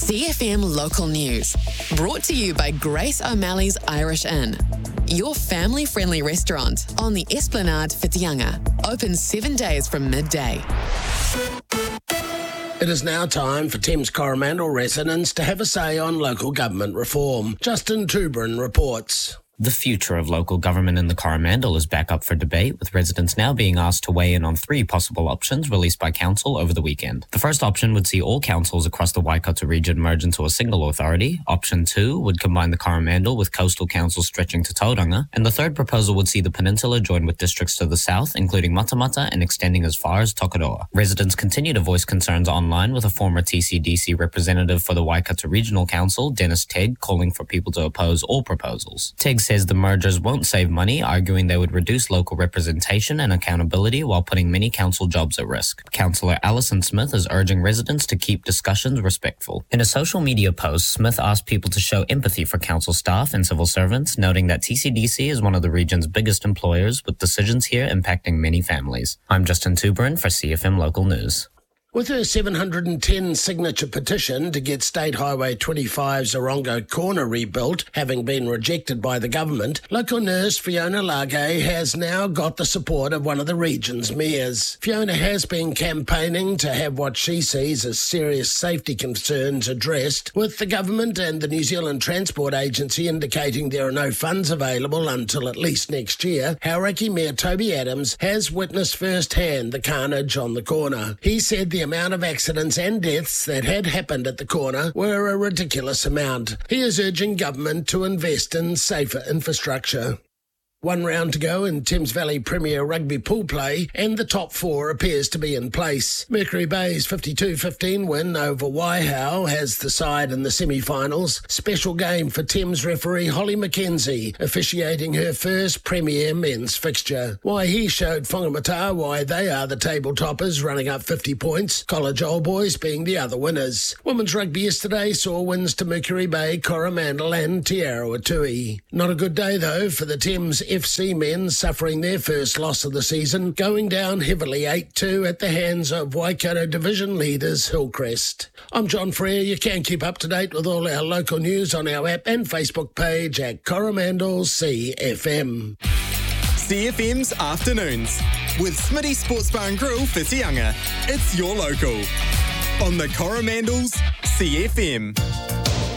CFM Local News, brought to you by Grace O'Malley's Irish Inn, your family-friendly restaurant on the Esplanade Whitianga, open 7 days from midday. It is now time for Thames Coromandel residents to have a say on local government reform. Justin Tubrin reports. The future of local government in the Coromandel is back up for debate, with residents now being asked to weigh in on 3 possible options released by council over the weekend. The first option would see all councils across the Waikato region merge into a single authority. Option 2 would combine the Coromandel with coastal councils stretching to Tauranga. And the third proposal would see the peninsula join with districts to the south, including Matamata and extending as far as Tokoroa. Residents continue to voice concerns online, with a former TCDC representative for the Waikato Regional Council, Dennis Tegg, calling for people to oppose all proposals. Tegg says the mergers won't save money, arguing they would reduce local representation and accountability while putting many council jobs at risk. Councillor Alison Smith is urging residents to keep discussions respectful. In a social media post, Smith asked people to show empathy for council staff and civil servants, noting that TCDC is one of the region's biggest employers, with decisions here impacting many families. I'm Justin Tubrin for CFM Local News. With her 710 signature petition to get State Highway 25's Orongo Corner rebuilt having been rejected by the government, local nurse Fiona Lage has now got the support of one of the region's mayors. Fiona has been campaigning to have what she sees as serious safety concerns addressed, with the government and the New Zealand Transport Agency indicating there are no funds available until at least next year. Hauraki Mayor Toby Adams has witnessed firsthand the carnage on the corner. He said the amount of accidents and deaths that had happened at the corner were a ridiculous amount. He is urging government to invest in safer infrastructure. 1 round to go in Thames Valley Premier Rugby pool play, and the top 4 appears to be in place. Mercury Bay's 52-15 win over Waihau has the side in the semi-finals. Special game for Thames referee Holly McKenzie, officiating her first Premier men's fixture. Waihi showed Whangamata why they are the table toppers, running up 50 points, College Old Boys being the other winners. Women's rugby yesterday saw wins to Mercury Bay, Coromandel and Te Aroha-Tui. Not a good day though for the Thames FC men, suffering their first loss of the season, going down heavily 8-2 at the hands of Waikato Division leaders Hillcrest. I'm John Frere. You can keep up to date with all our local news on our app and Facebook page at Coromandel CFM. CFM's Afternoons with Smitty Sports Bar and Grill Whitianga. It's your local on the Coromandel's CFM.